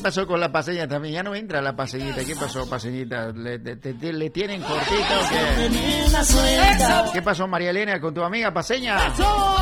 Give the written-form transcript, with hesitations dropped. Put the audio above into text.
pasó con la paseña también? Ya no entra la paseñita. ¿Qué pasó, paseñita? ¿Le tienen cortito o qué? ¿Qué pasó, María Elena, con tu amiga paseña?